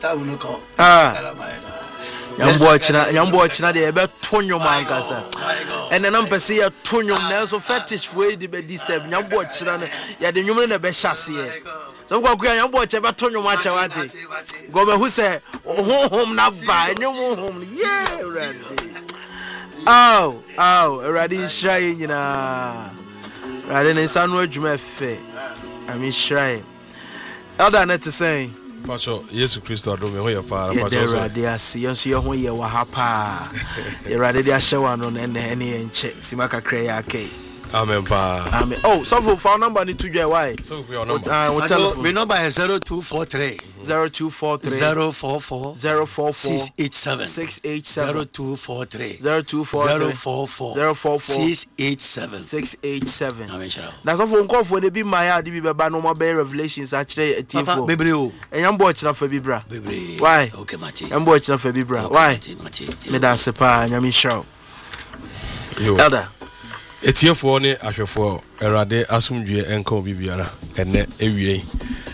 Yambo china de ebe tonyo mankasa. And then pese ya tonyo na so fetish for the be disturb yambo china ya de nwum na be hyase e. So kwa kuya yambo cheba tonyo ma cha wate. Go me hu say honhom na va nwum honhom yeah ready. Ready shy nyina. Ready ne sanu adwuma fe. Ami shy. Elder net saying Pacho Yesu Kristo adome ho ye pa pacho so ready asi yenso ye ho ye wa ha pa ye ready dia hyewa no na ene enche simaka kra ya kai amen pa amen. Oh so for phone number ni to join why so your number my number is 0243 044 687 0243 687 na so for nko for dey be my heart be baba no more revelations actually papa bebre o enyambo chira fa bibra bebre why okay machi enyambo chira fa bibra why me da sepa nyami show elder etiefo ne ahwefo erade asumdwe enka obi biara enne ewie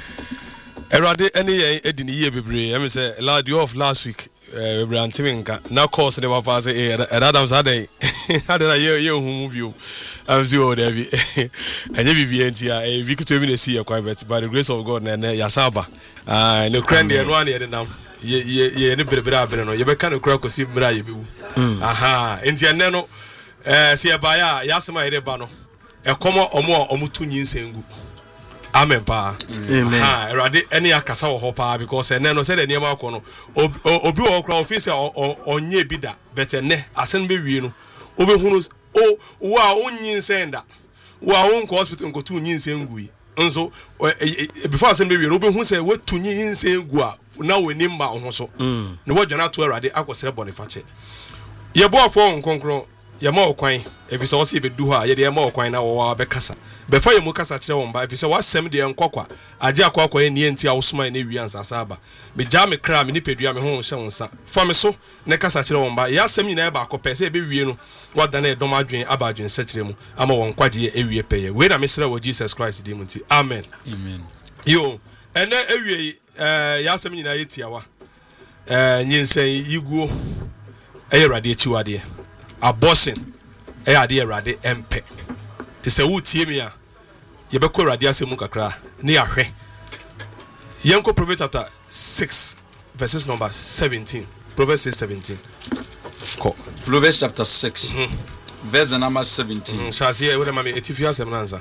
erade ene yen edini ye bebre em say last week Brantiminka na course the papa say Adam Saday hadena ye hu view am see o there be enye bibie ntia we could even see quite but by the grace of God na yasaba no crane the one here nam ye ne berebere abere no ye be kan kura kosi mra ye biwu aha ntia ne no se ya ba ya yasema ire ba no ekomo omutu nyinsengu amen pa amen ha erade ene akasa wo ho pa because ene no said ene ma ko no obi wo kra office onye bida bete ne asen be wie no obehunu wa onyinsenda wa won ko hospital ko tu nyinsengu yi nso before asen be wie no obehunu say wetu nyinsengu a na woni mba ho so ne wodwana to erade akosere bonifache ye bo afọ nkonkro ya ma okwan efise wo se be du ha ye de ma okwan na wo be kasa be fa ye mu kasa kire won ba efise wasem de nkokwa age akwa ye ne enti a wo soma na wi ansasa ba be ja me kra me ni pedua me ho hye wonsa fa me so ne kasa kire won ba ya asem nyina ba akọ pese be wie no wada na edom adwen aba adwen sekire mu ama won kwaje ye ewie peye we na me sere wo Jesus Christ di munti amen yo ene ewie ya asem nyina ye tiawa nyinsen yiguo eyerade achiwade abortion ade erade empe te se wutie mi a ye be ko erade asemu kakra ne ahwe yenko Proverbs chapter 6 verses number 17 Proverbs 6:17 ko Proverbs chapter 6 verse number 17 shazie we ma me etifia asem nanza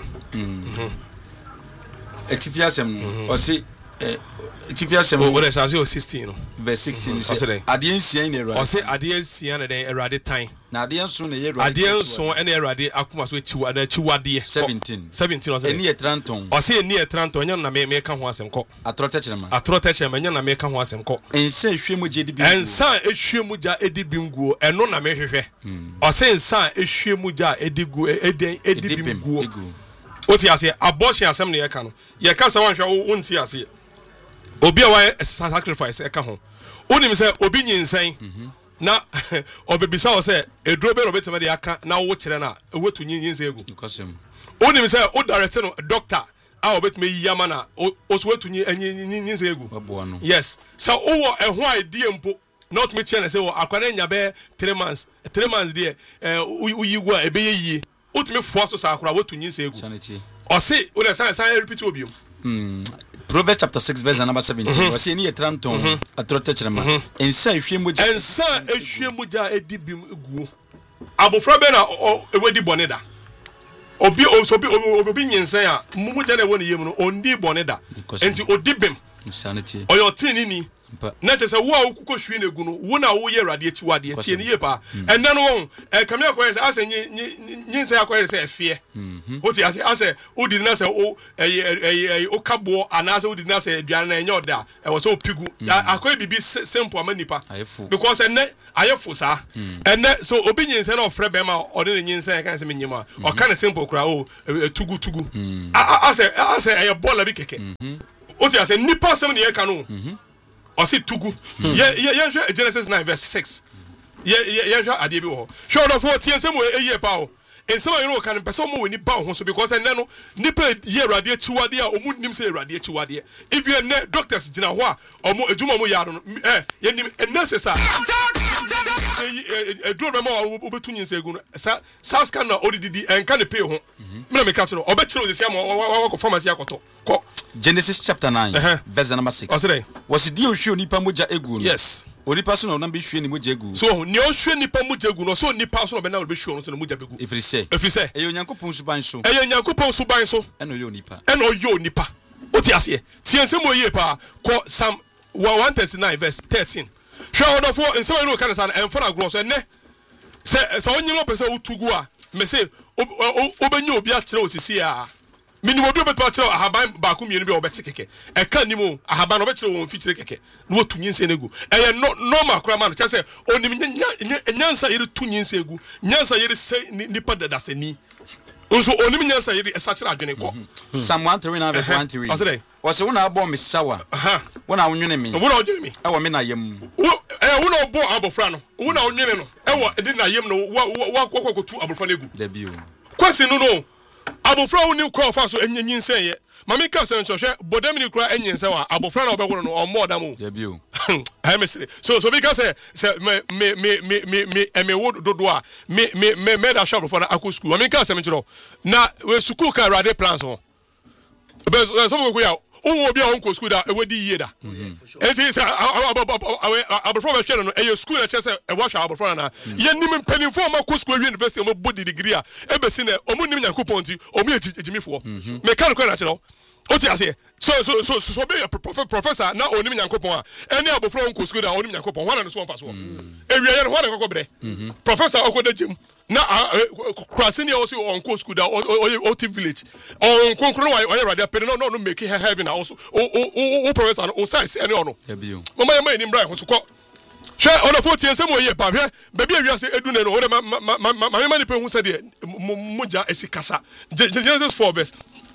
etifia asem o si etifia asem o we shazie 16 no verse 16 ade ensia ne erade o se ade ensia ne den erade tan na ade enso ne erade ade enso ene erade akoma so chiwa na chiwade 17 o se eni etranton o se eni etranton nya na me ka ho asem ko atrotechema nya na me ka ho asem ko ensa ehwemu je edibim ensa ehwemu ja edibimguo eno na me hwehwe o se ensa ehwemu ja edigu edibimguo oti ase abortion asem ne ye ka no ye ka sa wanhwa wonti ase obi a wa sacrifice e ka ho onim se obi nyinsan na obebisa o se eduro be robetema de aka na wo kire na ewetu nyinsan egu onim se o direct no doctor a obetuma yiyama na o so wetu nyinsan egu yes so wo ehho a die mpo not me kire na se wo akwana nya be 3 months de uyigu a ebe yiye otumi fo so sa akora wetu nyinsan egu o se o na san repeat obium Proverbs chapter 6 verse number 17 was any etranton atrotechema ensa ehwemu ja edibim guo abofra be na ewedi boneda obi nyensan a mumu ja na woni yemu no ondi boneda enti odibim insanity oyo tinini na tese wo a okuko hwi na egu no wo na wo ye rade achiwade tie ni ye pa enne no won kamia ko say ase nyinsa akwa say efie oti ase odi na say o kabo anase odi na say aduan na enye oda e wo say opigu akwa bibi simple amanipa because enne ayefo sa enne so obi nyinsa na ofre be ma odi na nyinsa kan say menyima o kan simple kra o tugu ase e bola bi keke oti ase nipa sem ne ye kan no o si tugu ye Genesis 9 verse 6 ye ade bi wo show of 4 tiensem eye pa o ensema you know kan person mo wani ba ho so because no nipa ye awurade achiwade a omu nim say awurade achiwade if you ne doctors gina ho a omo ejuma mo yaro no ye nim nurses a do remember obetu nyinsa egu no SARS can na odidi enka ne pay ho me na me ka to obetire o sia mo wa pharmacy akoto ko Genesis chapter 9 verse number 6 was the ohwe onipa moja egu no yes onipa so na be hwe ni moja egu so ne ohwe nipa moja egu no so nipa so na be na be hwe no so na moja begu if say e onyankopon suban so eno yo nipa oti ase tiense mo ye pa ko Psalm 139 verse 13 hwe odofo ensema no kan sa en fora gro so ne se onyino pese utugu a me se obenya obi a kire osisi a minimo bi obeto akire ahaban ba ku mienu bi obete keke e kan nimo ahaban obekire won fi kire keke no tunyin egu eye normal kura man che se onim nyansa yere tunyin egu nyansa yere se nipa dadasani unso onim nyansa yere esakire adwene ko Psalm 139 verse 13 was wona abo me sawa wona wonwene me wona odwene me e wo me na yem wona obo abofra no wona onwene no e wo edi na yem no wa kwakotu abofra egu debio kwesi no abofra woni kwa fa so enyenyin senye mami ka sen hwehwe bodamini kura enyense wa abofra na obegoro no omoda mu debio I mesre so because say me wood dodo a me da shop for na akọ school mami ka sen chiro na we school ka rade plans ho be so go ya owo bi a onko school da e wadi yie da enti say abofra be hwe no e school na chese e wa hwa abofra na ye nim penifo ma ko school university mo body degree a e be si na omo nim Nyankopon ti omo ejimifo me kan ko na chiro oti ase so be professor na onim Nyankopon a eni abofra onko school da onim Nyankopon wana no so onfa so ewiye no wana kokko bre professor okoda jem na crossing also onko school da oti village on konkro wa radio pe no make heaven also o professor o science eni ono mama ya mai ni mbra ho so ko hwe ono 40 ensem oye pa hwe ba bia wiase edune no wo ma ni pe hu se de moja esikasa Genesis 4 verse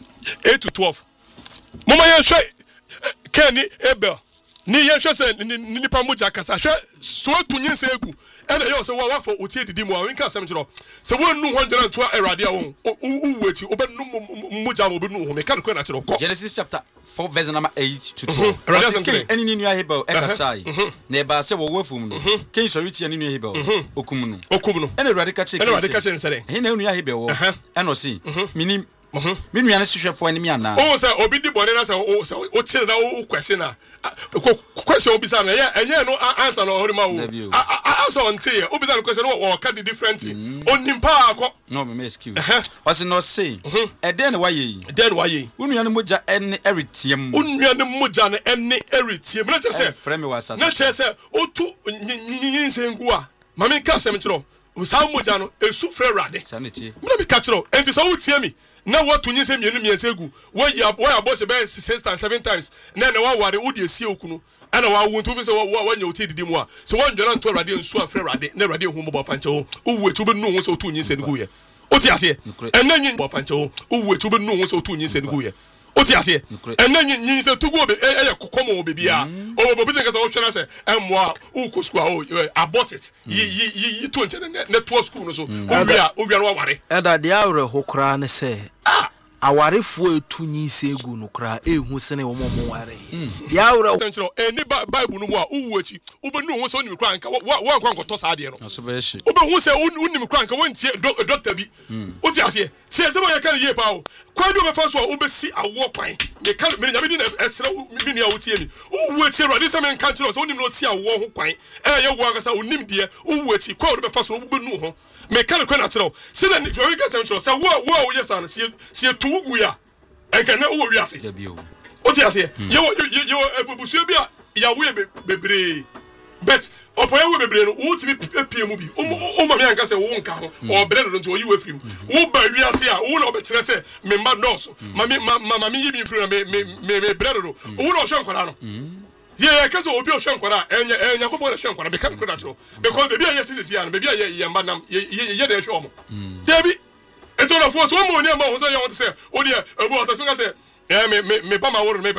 8 to 12 mama ya hwe Kenny Abel ni ye hwe se nipa moja kasa hwe so tunyin se egu ena yo se wa for otie didi mu a winka asem kiro se wo nu 102 erade a wo uweti obenu moja wo benu ho me kan ko na kiro ko Genesis chapter 4 verse number 8 to 12 eni ni nua Hebel ekasai na ba se wo wafum no ken so riti eni nua Hebel okum no ena erade ka che sere he na nua Hebel wo eno si minim me nua na hwehwefo ani mi ana o se obi di bone na se o chire na o kwese na question obi sa na enye no answer no horima wo answer on tie obi sa no question no ka di different onimpa akọ no me excuse was no say e den wa ye unua no moja ene eretiem unua no moja na ene eretiem na che frame was na che se otu nyinsengu a mami ka sem chiro sa moja no esu frɛ rade sanity me be ka chiro enti so wotie mi na what to nyinse mienu miensegu wo ya boss be 6 times 7 times na wa ware wo de sie okunu ana wa wo ntu fi se wa nya oti didi mu a so wo ndwera nto rade nsu afre rade na rade hu bo fanche wo uwetu be nu ho so to nyinse nugu ye oti ase ena nyin bo fanche wo uwetu be nu ho so to nyinse nugu ye oti ase ena nyin se tugu obe eye kokomo obe bia o bo bi think say wo twena se emwa uko school o abort it yi to nche na to school no so o wia no ware eda dia awre hokra ne se awarefo etunyi segu no kra ehu sene wo mo ware dia awre tenchiro eni bible no mu a uwuachi ubenu ho so nim kra nka wo ankwa nkoto sa ade no so be shi ubehu se unim kra nka wontie doctor bi oti ase tie se mo ye kan ye pa o kwadu be fa so ubesi awo kwan me kan me nyame di na esra mi nua wotie mi uwuachi rade se me nka chiro so unim no si awo ho kwan ye wo akasa unim de uwuachi kwadu be fa so ubenu ho me kan na chiro se na ni fi ka tenchiro se wo ye san se ugu ya enka na wo wiase debio o ti ase ye ebubusu bi a ya wo bebre but opoye wo bebre no wo ti pie mu bi o ma me anka se wo nka ho o bre do nti o yi wo firi wo ba wiase a wo na o be kire se me mba nurse mama yi bi firi me bre do wo na o hwe nkwara no ye ka se obi o hwe nkwara enya ko bo na hwe nkwara be kan ko da tro because baby a ye ti si ya no baby a ye mba nam ye de hwe omo debi eto na fo so mo ni ma ho so ye want say o de ebu o so say me ba ma woro me